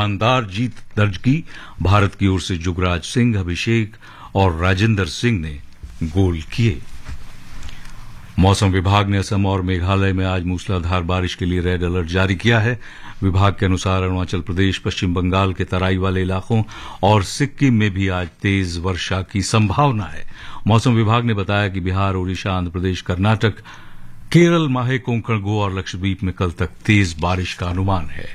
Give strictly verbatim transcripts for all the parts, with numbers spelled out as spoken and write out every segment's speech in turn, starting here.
शानदार जीत दर्ज की। भारत की ओर से जुगराज सिंह, अभिषेक और राजेंद्र सिंह ने गोल किए। मौसम विभाग ने असम और मेघालय में आज मूसलाधार बारिश के लिए रेड अलर्ट जारी किया है। विभाग के अनुसार अरुणाचल प्रदेश, पश्चिम बंगाल के तराई वाले इलाकों और सिक्किम में भी आज तेज वर्षा की संभावना है। मौसम विभाग ने बताया कि बिहार, ओडिशा, आंध्र प्रदेश, कर्नाटक, केरल, माहे, कोंकण, गोवा और लक्षद्वीप में कल तक तेज बारिश का अनुमान है।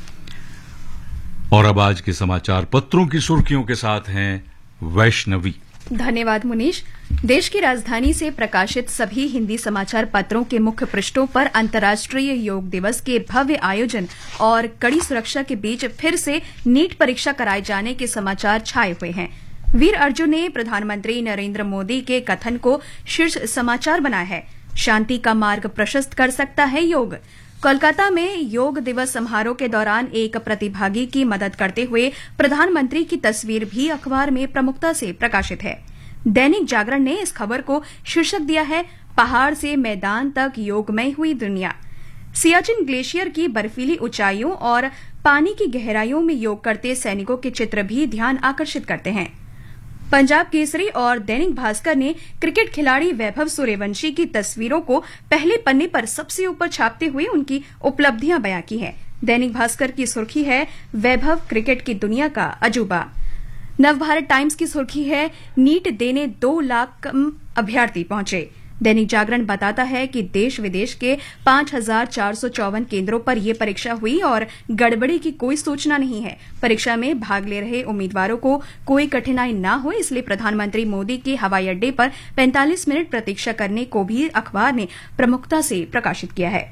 और अब आज के समाचार पत्रों की सुर्खियों के साथ हैं वैष्णवी। धन्यवाद मुनीश। देश की राजधानी से प्रकाशित सभी हिंदी समाचार पत्रों के मुख्य पृष्ठों पर अंतर्राष्ट्रीय योग दिवस के भव्य आयोजन और कड़ी सुरक्षा के बीच फिर से नीट परीक्षा कराए जाने के समाचार छाए हुए हैं। वीर अर्जुन ने प्रधानमंत्री नरेंद्र मोदी के कथन को शीर्ष समाचार बनाया है। शांति का मार्ग प्रशस्त कर सकता है योग। कोलकाता में योग दिवस समारोह के दौरान एक प्रतिभागी की मदद करते हुए प्रधानमंत्री की तस्वीर भी अखबार में प्रमुखता से प्रकाशित है। दैनिक जागरण ने इस खबर को शीर्षक दिया है, पहाड़ से मैदान तक योगमय हुई दुनिया। सियाचिन ग्लेशियर की बर्फीली ऊंचाइयों और पानी की गहराइयों में योग करते सैनिकों के चित्र भी ध्यान आकर्षित करते हैं। पंजाब केसरी और दैनिक भास्कर ने क्रिकेट खिलाड़ी वैभव सूर्यवंशी की तस्वीरों को पहले पन्ने पर सबसे ऊपर छापते हुए उनकी उपलब्धियां बयां की हैं। दैनिक भास्कर की सुर्खी है, वैभव क्रिकेट की दुनिया का अजूबा। नवभारत टाइम्स की सुर्खी है, नीट देने दो लाख कम अभ्यर्थी पहुंचे। दैनिक जागरण बताता है कि देश विदेश के पांच हजार चार सौ चौवन केंद्रों पर यह परीक्षा हुई और गड़बड़ी की कोई सूचना नहीं है। परीक्षा में भाग ले रहे उम्मीदवारों को कोई कठिनाई न हो, इसलिए प्रधानमंत्री मोदी के हवाई अड्डे पर पैंतालीस मिनट प्रतीक्षा करने को भी अखबार ने प्रमुखता से प्रकाशित किया है।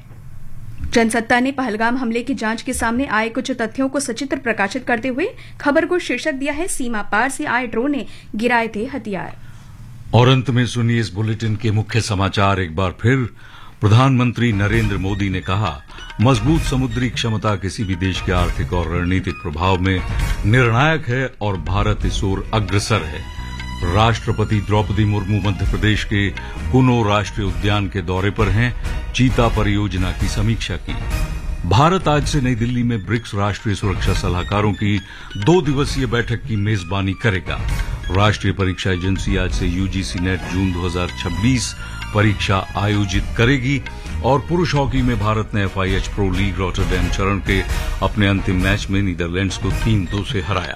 जनसत्ता ने पहलगाम हमले की जांच के सामने आए कुछ तथ्यों को सचित्र प्रकाशित करते हुए खबर को शीर्षक दिया है, सीमा पार से आए ड्रोन ने गिराए थे हथियार। और अंत में सुनिए इस बुलेटिन के मुख्य समाचार एक बार फिर। प्रधानमंत्री नरेंद्र मोदी ने कहा, मजबूत समुद्री क्षमता किसी भी देश के आर्थिक और रणनीतिक प्रभाव में निर्णायक है और भारत इस ओर अग्रसर है। राष्ट्रपति द्रौपदी मुर्मू मध्य प्रदेश के कुनो राष्ट्रीय उद्यान के दौरे पर हैं, चीता परियोजना की समीक्षा की। भारत आज से नई दिल्ली में ब्रिक्स राष्ट्रीय सुरक्षा सलाहकारों की दो दिवसीय बैठक की मेजबानी करेगा। राष्ट्रीय परीक्षा एजेंसी आज से यूजीसी नेट जून दो हज़ार छब्बीस परीक्षा आयोजित करेगी। और पुरुष हॉकी में भारत ने एफआईएच प्रो लीग रॉटरडैम चरण के अपने अंतिम मैच में नीदरलैंड्स को तीन दो से हराया।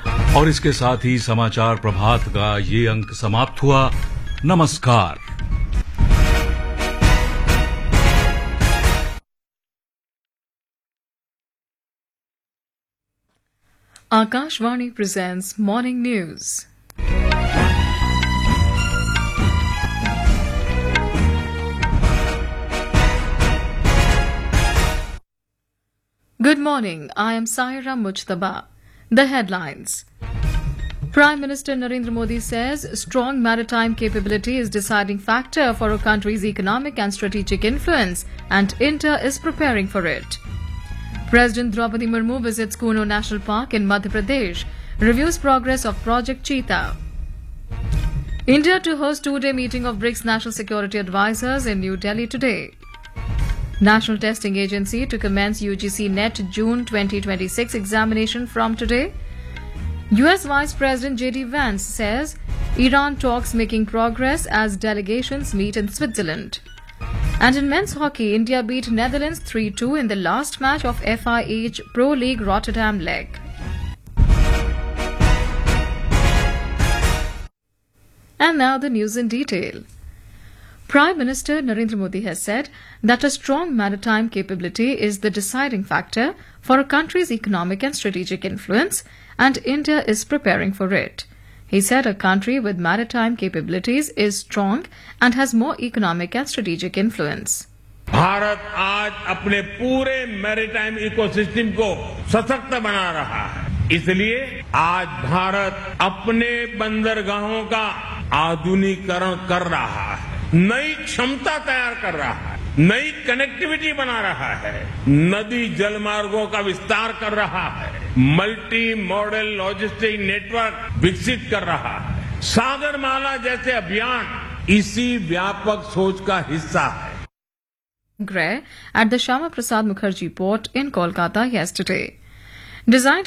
और इसके साथ ही समाचार प्रभात का ये अंक समाप्त हुआ। नमस्कार। Akashvani presents Morning News. Good morning. I am Saira Mujtaba. The headlines. Prime Minister Narendra Modi says strong maritime capability is deciding factor for a country's economic and strategic influence, and India is preparing for it. President Draupadi Murmu visits Kuno National Park in Madhya Pradesh, reviews progress of Project Cheetah. India to host two-day meeting of BRICS National Security Advisors in New Delhi today. National Testing Agency to commence U G C NET June twenty twenty-six examination from today. U S Vice President J D Vance says Iran talks making progress as delegations meet in Switzerland. And in men's hockey, India beat Netherlands three two in the last match of F I H Pro League Rotterdam leg. And now the news in detail. Prime Minister Narendra Modi has said that a strong maritime capability is the deciding factor for a country's economic and strategic influence, and India is preparing for it. He said a country with maritime capabilities is strong and has more economic and strategic influence. Bharat आज अपने पूरे maritime ecosystem को सशक्त बना रहा है। इसलिए आज भारत अपने बंदरगाहों का आधुनिकीकरण कर रहा है, नई क्षमता तैयार कर रहा है, नई कनेक्टिविटी बना रहा है, नदी जलमार्गों का विस्तार कर रहा है, मल्टी मॉडल लॉजिस्टिक नेटवर्क विकसित कर रहा है। सागरमाला जैसे अभियान इसी व्यापक सोच का हिस्सा है. Gray at the Shama Prasad Mukherjee port in Kolkata yesterday. Designed